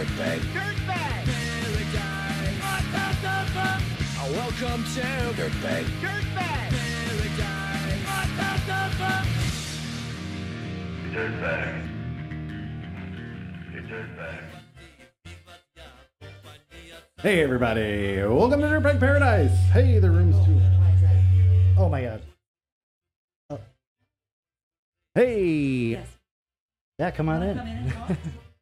Dirtbag. Dirtbag. Welcome to Dirtbag. Dirtbag. Dirtbag. Dirtbag. Hey everybody, welcome to Dirtbag Paradise. Hey, the room's too. Oh my god. Oh. Hey. Yes. Yeah, come on Come in. in and talk.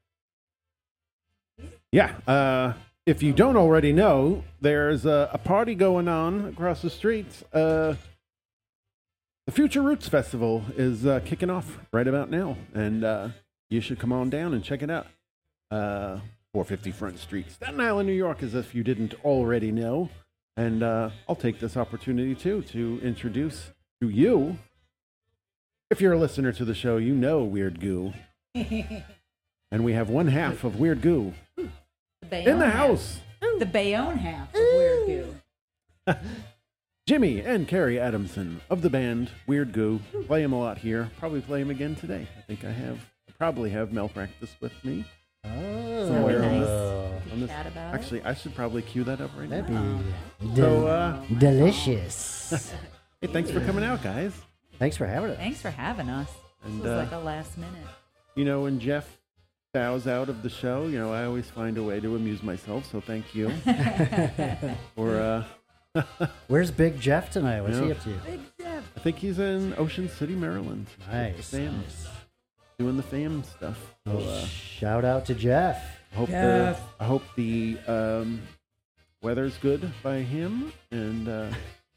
Yeah, if you don't already know, there's a party going on across the street. The Future Roots Festival is kicking off right about now, and you should come on down and check it out. 450 Front Street, Staten Island, New York, as if you didn't already know. And I'll take this opportunity, too, to introduce to you, if you're a listener to the show, you know Weird Goo. And we have one half of Weird Goo in the house. The Bayonne half of Weird Goo. Jimmy and Carrie Adamson of the band Weird Goo. Play him a lot here. Probably play him again today. I think I probably have Malpractice with me. Somewhere on nice. on this- Chat about Actually, I should probably cue that up right That'd now. be So, delicious. hey, thanks for coming out, guys. Thanks for having us. Thanks for having us. And, This was like a last minute. You know, when Jeff bows out of the show, you know, I always find a way to amuse myself. So thank you for. Where's Big Jeff tonight? What's he Yeah. up to? Big Jeff. I think he's in Ocean City, Maryland. with Nice. the fam, doing the fam stuff. So, Well, shout out to Jeff. I hope the weather's good by him. And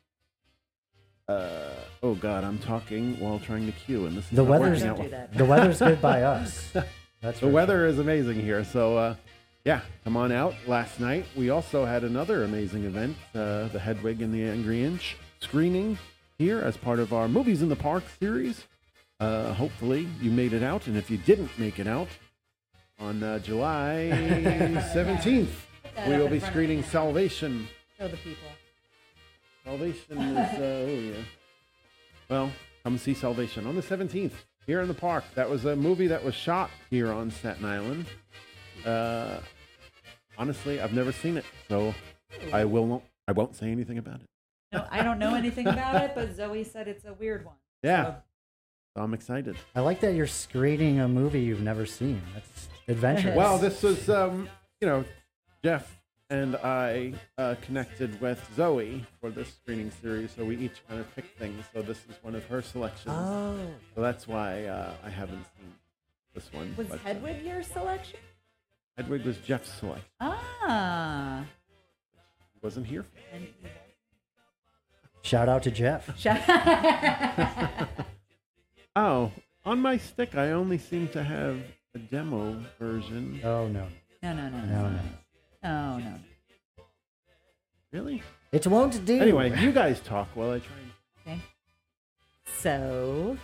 oh God, I'm talking while trying to cue, and this is The not weather's working out Don't do that. the weather's good by us. That's The weather is amazing here, so yeah, come on out. Last night we also had another amazing event, the Hedwig and the Angry Inch screening here as part of our Movies in the Park series. Hopefully you made it out, and if you didn't make it out, on July 17th, we will be screening Salvation. Show the people. Salvation is, oh yeah. Well, come see Salvation on the 17th here in the park. That was a movie that was shot here on Staten Island. Honestly, I've never seen it, so I won't say anything about it. No, I don't know anything about it, but Zoe said it's a weird one. Yeah, so I'm excited. I like that you're screening a movie you've never seen. That's adventurous. Well, this was, you know, Jeff and I connected with Zoe for this screening series, so we each kind of picked things. So this is one of her selections. Oh. So that's why I haven't seen this one. Was but, Hedwig your selection? Hedwig was Jeff's selection. Ah. He wasn't here. And Shout out to Jeff. Oh, on my stick, I only seem to have a demo version. Oh no. No. Oh, no. Really? It won't do. Anyway, you guys talk while I try. Okay. So,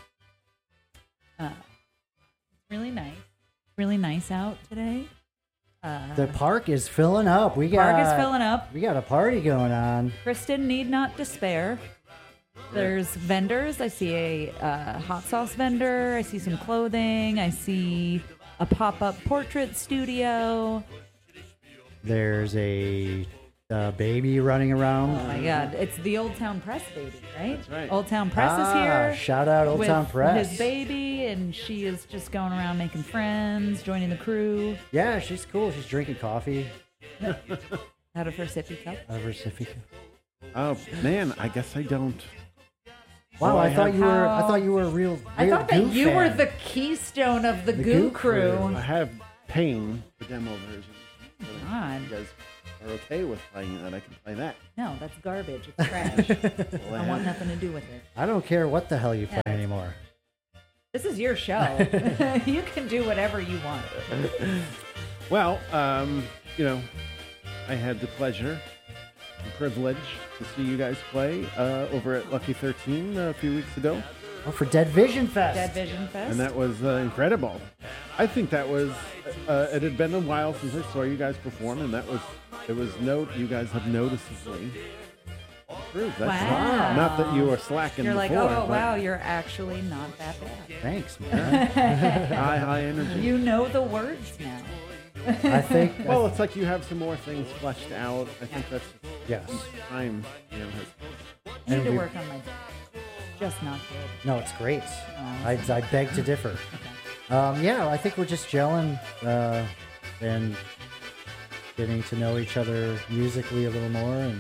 really nice. Really nice out today. The park is filling up. We got Park is filling up. We got a party going on. Kristen need not despair. There's vendors. I see a hot sauce vendor. I see some clothing. I see a pop-up portrait studio. There's a baby running around. Oh my God! It's the Old Town Press baby, right? That's right. Old Town Press is here. Shout out Old with Town Press. his baby, and she is just going around making friends, joining the crew. Yeah, she's cool. She's drinking coffee Out of her sippy cup. out of her sippy cup. Oh man, I guess I don't. Wow, Oh, I I thought have- you were. I thought you were a real. I thought that Goo you were fan. the keystone of the The Goo Goo crew. crew. I have Pain, the demo version. So God. if you guys are okay with playing that, I can play that. No, that's garbage. It's trash. Well, I want nothing to do with it. I don't care what the hell you play Yeah. anymore. This is your show. You can do whatever you want. Well, you know, I had the pleasure and privilege to see you guys play over at Lucky 13 a few weeks ago. Oh, for Dead Vision Fest. Dead Vision Fest. And that was incredible. I think that was, it had been a while since I saw you guys perform, and you guys have noticeably improved. That's Wow. not that you were slacking You're like, before. oh, but wow, you're actually not that bad. Thanks, man. high energy. You know the words now. I think. Well, it's like you have some more things fleshed out. I think that's yes. time. You know, I need And to we- work on my just not good. No, it's great. I beg to differ. Yeah, I think we're just gelling and getting to know each other musically a little more.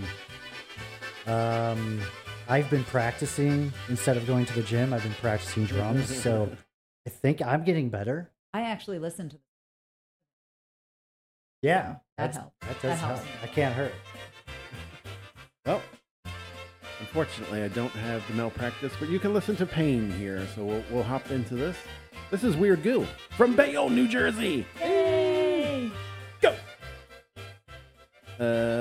And I've been practicing instead of going to the gym. I've been practicing drums, so I think I'm getting better. I actually listened to Yeah, That helps. That does That help. helps me. I can't hurt. well. Unfortunately, I don't have the malpractice, but you can listen to Pain here, so we'll hop into this. This is Weird Goo from Bayonne, New Jersey. Yay! Go.